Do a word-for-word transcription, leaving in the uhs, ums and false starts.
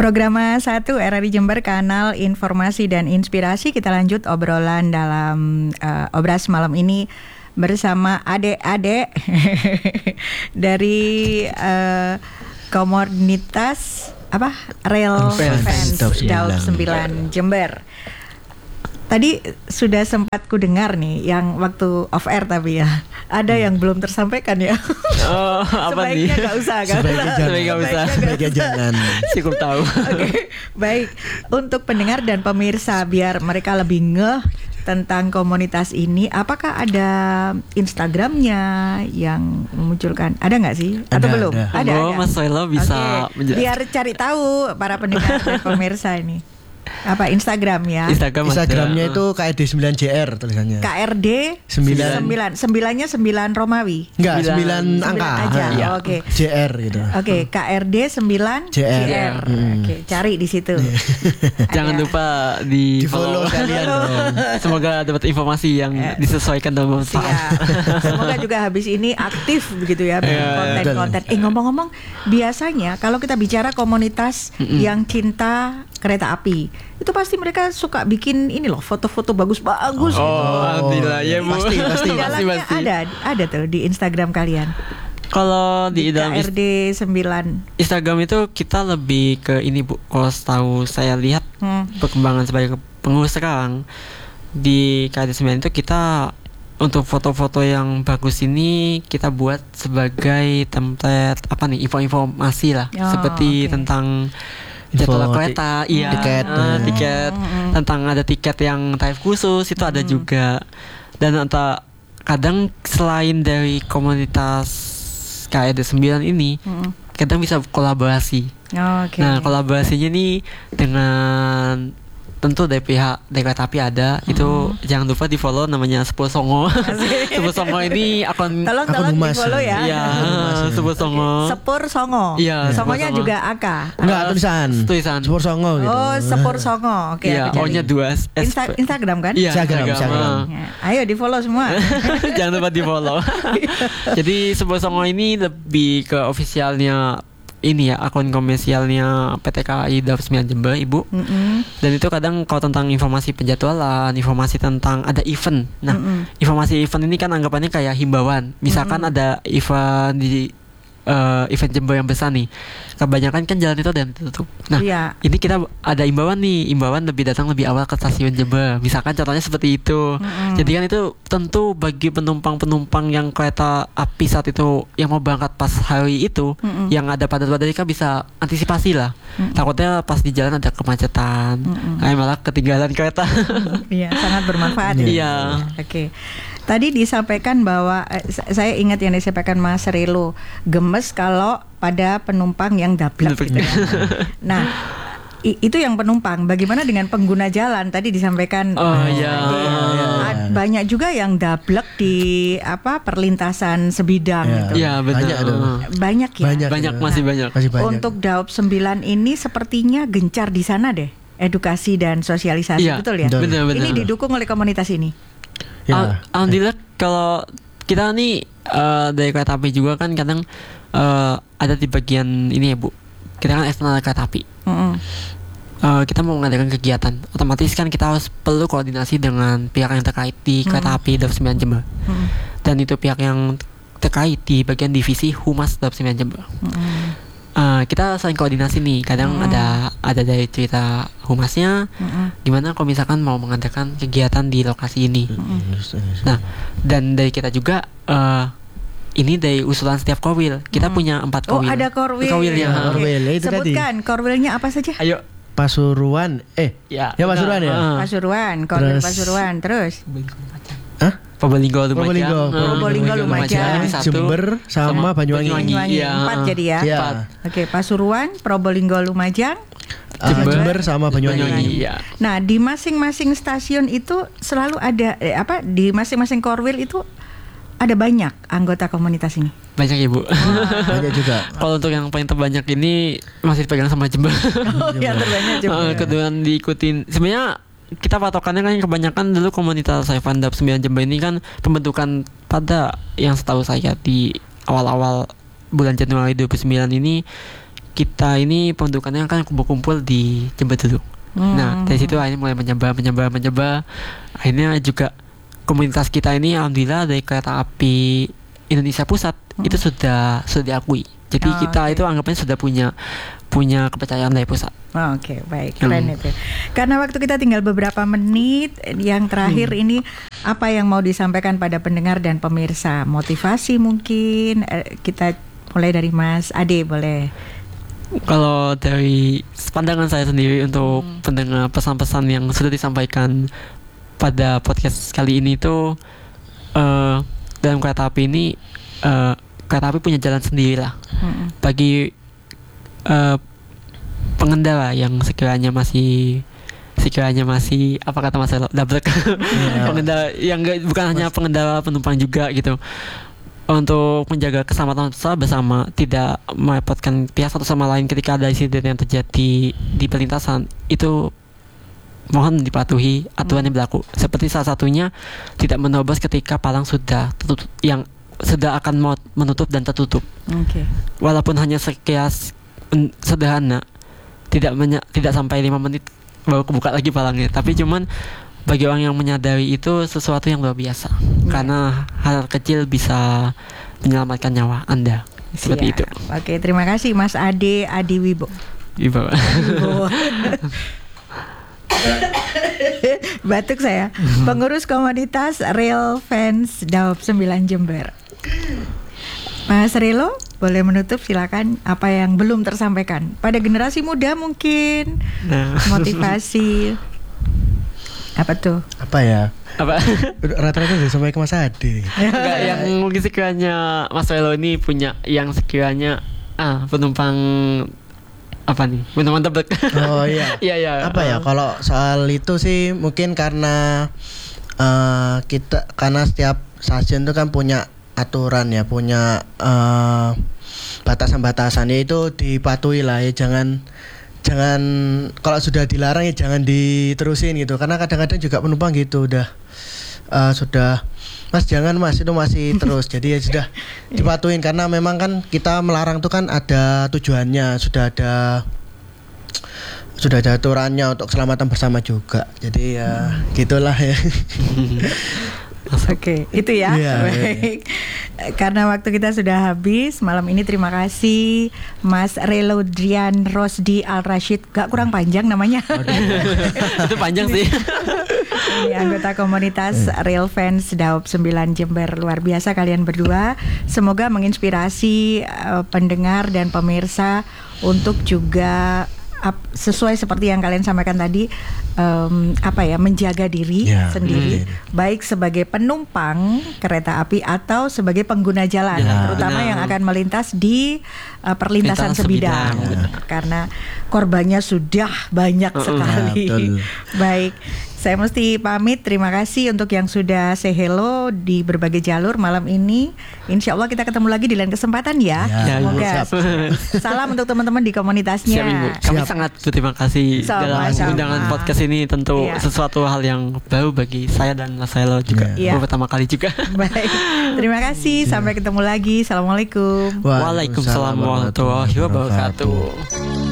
Programa satu R R I Jember, kanal informasi dan inspirasi. Kita lanjut obrolan dalam uh, Obras malam ini bersama adik-adik dari uh, komunitas apa Rail Fans Daop sembilan Jember. Tadi sudah sempat ku dengar nih yang waktu off air, tapi ya ada yang belum tersampaikan ya. Oh, apa sebaiknya nih? Gak usah, gak sebaiknya usah. jangan. Sebaiknya gak usah. Sebaiknya jangan. Cukup tahu. Oke, okay. Baik. Untuk pendengar dan pemirsa biar mereka lebih ngeh tentang komunitas ini, apakah ada Instagramnya yang memunculkan? Ada nggak sih? Atau Ada, belum? ada. Ada. Oh, ada. Mas Soelo bisa Oke. menjelaskan. Biar cari tahu para pendengar dan pemirsa ini. Apa Instagram ya? Instagram Instagramnya ada. itu K R D sembilan J R tulisannya. K R D Sembilan. sembilan. Sembilannya sembilan Romawi. Enggak, Sembilan. sembilan angka. Sembilan aja. Iya. Oh, oke. J R gitu. Oke, K R D sembilan J R. Hmm. Oke, cari di situ. Jangan Ada. lupa di, Di follow kalian dong. Semoga dapat informasi yang Eh, disesuaikan dan bermanfaat. Siap. Semoga juga habis ini aktif begitu ya bikin Iya, konten-konten. Eh ngomong-ngomong, biasanya kalau kita bicara komunitas Mm-mm. yang cinta kereta api, itu pasti mereka suka bikin ini loh, foto-foto bagus-bagus gitu. Oh, alhamdulillah ya, Bu. Pasti, pasti. Di dalamnya pasti. ada ada tuh di Instagram kalian. Kalau di, Di dalam K R D sembilan. Instagram itu kita lebih ke ini, Bu. Kalau tahu saya lihat Hmm. perkembangan sebagai pengurus sekarang di K R D sembilan itu kita untuk foto-foto yang bagus ini kita buat sebagai template apa nih, info-informasi lah, Oh, seperti oke. tentang Info jadwal ti- kereta, iya, tiket, eh, eh. tiket, Mm-mm. tentang ada tiket yang tarif khusus itu ada juga, dan entah kadang selain dari komunitas K R D sembilan ini Mm-mm. kadang bisa kolaborasi. Oh, oke. Nah, kolaborasinya nih dengan tentu dari pihak dari kereta api ada, itu jangan lupa di follow, namanya Sepuluh Songo. Sepuluh Songo ini akun Tolong Akun tolong di humas. follow ya. iya, Sepuluh Songo. Sepur Songo. Iya, Songonya Sepur Songo. juga Aka. Enggak, tulisan. Tulisan. Sepur Songo gitu. Oh, Sepur Songo. Oke, Iya, aku cari. O-nya dua. S- Insta- Instagram kan? Iya, Instagram, Instagram. Instagram. ah. Ya, ayo di follow semua. Jangan lupa di follow. Jadi Sepuluh Songo ini lebih ke officialnya ini ya, akun komersialnya P T K A I Daop sembilan Jember, Ibu. Mm-mm. Dan itu kadang kalau tentang informasi penjadwalan, informasi tentang ada event. Nah, Mm-mm. informasi event ini kan anggapannya kayak himbauan. Misalkan ada event di eh, event Jember yang besar nih, kebanyakan kan jalan itu ada yang tutup. Nah, Iya. ini kita ada imbauan nih, imbauan lebih datang lebih awal ke stasiun Jember. Misalkan contohnya seperti itu. Mm-mm. Jadi kan itu tentu bagi penumpang-penumpang yang kereta api saat itu yang mau berangkat pas hari itu, Mm-mm. yang ada pada mereka bisa antisipasi lah. Mm-mm. Takutnya pas di jalan ada kemacetan, Mm-mm. kayak malah ketinggalan kereta. Iya, sangat bermanfaat. ya. Iya. Oke. Tadi disampaikan bahwa eh, sa- saya ingat yang disampaikan Mas Relo, gemes kalau pada penumpang yang dablek gitu ya. Nah, i- itu yang penumpang. Bagaimana dengan pengguna jalan? Tadi disampaikan. Oh, Mas iya. Ade. Iya. A- Banyak juga yang dablek di apa perlintasan sebidang Iya. gitu. Iya, benar. Banyak tuh. Banyak ya. Banyak. Banyak, ya. masih banyak. Masih banyak. Untuk Daop sembilan ini sepertinya gencar di sana deh, edukasi dan sosialisasi, Iya, betul ya? betul. Benar, benar. Ini didukung oleh komunitas ini. Ya. Al- Alhamdulillah kalau kita nih eh, dari kereta api juga kan kadang eh, ada di bagian ini ya, Bu. Kita kan eksternal kereta api. Mm-mm. Eh, kita mau mengadakan kegiatan, otomatis kan kita harus perlu koordinasi dengan pihak yang terkait di kereta api Daop sembilan Jember. Mm-mm. Dan itu pihak yang terkait di bagian divisi Humas Daop sembilan Jember. Mm-mm. Eh, kita saling koordinasi nih. Kadang Hmm. ada ada dari cerita humasnya, Mm-mm. gimana kalau misalkan mau mengadakan kegiatan di lokasi ini. Nah, dan dari kita juga eh ini dari usulan setiap korwil. Kita Mm. punya empat Oh, korwil. ada korwil. Korwil ya. Iya, korwil. Oke. Itu tadi. Sebutkan korwilnya apa saja? Ayo. Pasuruan. Eh, Ya. Ya, Pasuruan ya? Heeh. Pasuruan, korwil Terus- Pasuruan, terus Hah? Probolinggo Lumajang. Probolinggo, Heeh, Probolinggo, Lumajang. jadi satu. Jember sama Banyuwangi. Banyuwangi. Iya. Empat jadi ya. Iya. Empat. Oke, Pasuruan, Probolinggo, Lumajang. Ah, Jember. Jember sama Banyuwangi. Banyuwangi. Iya. Nah, di masing-masing stasiun itu selalu ada eh, apa? Di masing-masing korwil itu ada banyak anggota komunitas ini. Banyak ya, Bu. Banyak juga. Kalau untuk yang paling terbanyak ini masih dipegang sama Jember. Oh, yang terbanyak juga. Eh, Kemudian diikutin. Sebenarnya kita patokannya kan kebanyakan dulu komunitas Saifan Daop sembilan Jember ini kan pembentukan pada yang setahu saya di awal-awal bulan Januari dua ribu sembilan ini kita ini pendudukannya kan kumpul-kumpul di Jember dulu. Hmm. Nah dari situ akhirnya mulai menyebar, menyebar, menyebar. Akhirnya juga komunitas kita ini alhamdulillah dari Kereta Api Indonesia Pusat hmm. itu sudah sudah diakui. Jadi oh, kita okay. itu anggapannya sudah punya punya kepercayaan dari pusat. Oh, Oke, okay, baik, keren hmm. itu. Karena waktu kita tinggal beberapa menit, yang terakhir hmm. ini apa yang mau disampaikan pada pendengar dan pemirsa? Motivasi mungkin eh, kita mulai dari Mas Ade, boleh. Kalau dari pandangan saya sendiri untuk hmm. pendengar, pesan-pesan yang sudah disampaikan pada podcast kali ini itu uh, dalam kereta api ini uh, kereta api punya jalan sendiri lah hmm. bagi uh, pengendara yang sekiranya masih sekiranya masih apa kata Mas Elo double yeah. pengendara yang gak, bukan Mas. hanya pengendara penumpang juga gitu, untuk menjaga keselamatan bersama, tidak merepotkan pihak satu sama lain ketika ada insiden yang terjadi di perlintasan, itu mohon dipatuhi aturan yang berlaku. Seperti salah satunya tidak menerobos ketika palang sudah tertutup, yang sudah akan mau menutup dan tertutup. Okay. Walaupun hanya sekilas sederhana, tidak menya- tidak sampai lima menit baru kebuka lagi palangnya, tapi cuman bagi orang yang menyadari itu sesuatu yang luar biasa, yeah. karena hal kecil bisa menyelamatkan nyawa Anda. Seperti Siap. itu. Oke, terima kasih Mas Ade Adi Wibo. Wibo. Batuk saya. Pengurus komunitas Rail Fans Daob sembilan Jember. Mas Relo, boleh menutup, silakan. Apa yang belum tersampaikan pada generasi muda mungkin, nah. motivasi apa tuh? Apa ya? Apa? Rata-rata udah sampai ke Mas Ade. Enggak, yang mungkin sekiranya Mas Relo ini punya yang sekiranya ah penumpang apa nih? Penumpang tebet. Oh iya. Iya iya. Apa ya? Kalau soal itu sih mungkin karena uh, kita karena setiap stasiun itu kan punya aturan ya, punya uh, batasan-batasan, ya itu dipatuhi lah ya, jangan jangan kalau sudah dilarang ya jangan diterusin gitu, karena kadang-kadang juga penumpang gitu udah uh, sudah Mas jangan Mas itu masih terus, jadi ya sudah dipatuhin, karena memang kan kita melarang tuh kan ada tujuannya, sudah ada sudah ada aturannya untuk keselamatan bersama juga, jadi ya hmm. gitulah ya. Oke, itu ya. Yeah, baik. Yeah. Karena waktu kita sudah habis malam ini, terima kasih Mas Relodrian Rosdi Al Rashid. Gak kurang panjang namanya. Itu panjang sih. Ini anggota komunitas Rail Fans Daob sembilan Jember. Luar biasa kalian berdua. Semoga menginspirasi uh, pendengar dan pemirsa untuk juga Ap, sesuai seperti yang kalian sampaikan tadi, um, apa ya, menjaga diri ya, sendiri, hmm. baik sebagai penumpang kereta api atau sebagai pengguna jalan, ya, terutama benar. yang akan melintas di uh, perlintasan sebidang, sebidang. Ya. Karena korbannya sudah banyak uh-uh. sekali. Ya, baik, saya mesti pamit. Terima kasih untuk yang sudah say hello di berbagai jalur malam ini. Insya Allah kita ketemu lagi di lain kesempatan ya. Ya, semoga. Ya, salam untuk teman-teman di komunitasnya. Siap, Ibu. Kami Siap. sangat berterima kasih sama, dalam undangan podcast ini. Tentu ya. sesuatu hal yang baru bagi saya dan Mas Helo juga. Ya. Pertama kali juga. Baik. Terima kasih. Sampai ketemu lagi. Assalamualaikum. Waalaikumsalam warahmatullahi wabarakatuh.